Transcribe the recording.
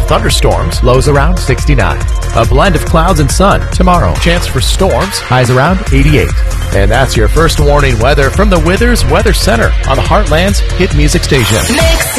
thunderstorms, lows around 69. A blend of clouds and sun tomorrow. Chance for storms, highs around 88. And that's your first warning weather from the Withers Weather Center on the Heartland's hit music station.